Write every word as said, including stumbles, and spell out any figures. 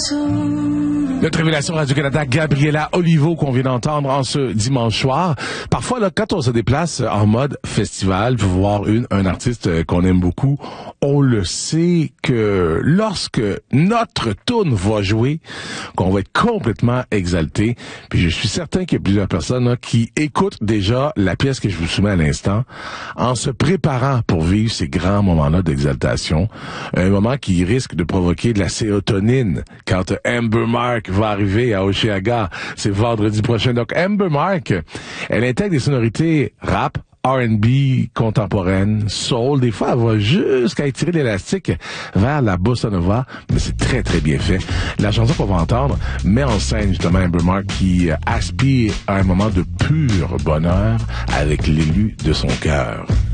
Notre révélation Radio-Canada, Gabriela Olivo, qu'on vient d'entendre en ce dimanche soir. Parfois, là, quand on se déplace en mode festival pour voir une, un artiste qu'on aime beaucoup, on le sait que lorsque notre tune va jouer, qu'on va être complètement exalté. Puis je suis certain qu'il y a plusieurs personnes là, qui écoutent déjà la pièce que je vous soumets à l'instant en se préparant pour vivre ces grands moments-là d'exaltation. Un moment qui risque de provoquer de la sérotonine quand Amber Mark va arriver à Oshéaga. C'est vendredi prochain. Donc, Amber Mark, elle intègre des sonorités rap, R and B contemporaine, soul. Des fois, elle va jusqu'à étirer l'élastique vers la bossa nova, mais c'est très, très bien fait. La chanson qu'on va entendre met en scène justement Amber Mark qui aspire à un moment de pur bonheur avec l'élu de son cœur.